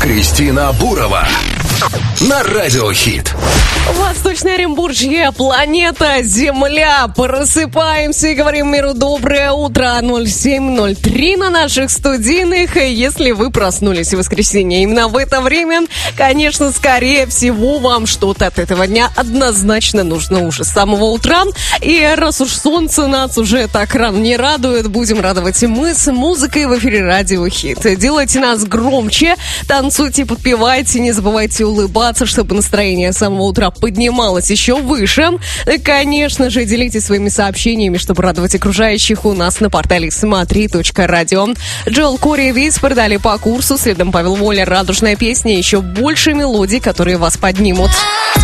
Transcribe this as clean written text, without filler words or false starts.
Кристина Бурова на Радио Хит. Восточная Оренбуржье, планета Земля. Просыпаемся и говорим миру доброе утро. 07:03 на наших студийных. Если вы проснулись в воскресенье именно в это время, конечно, скорее всего, вам что-то от этого дня однозначно нужно уже с самого утра. И раз уж солнце нас уже так рано не радует, будем радовать и мы с музыкой в эфире Радио Хит. Делайте нас громче, танцуйте, подпевайте, не забывайте улыбаться, чтобы настроение с самого утра поднималось еще выше. Конечно же, делитесь своими сообщениями, чтобы радовать окружающих у нас на портале смотри.радио. Джоэл Кори и Виз продали по курсу, следом Павел Воля, радужная песня, еще больше мелодий, которые вас поднимут.